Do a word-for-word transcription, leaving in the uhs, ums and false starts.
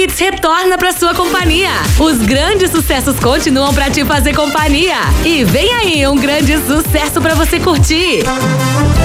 Hits retorna pra sua companhia. Os grandes sucessos continuam pra te fazer companhia. E vem aí um grande sucesso pra você curtir.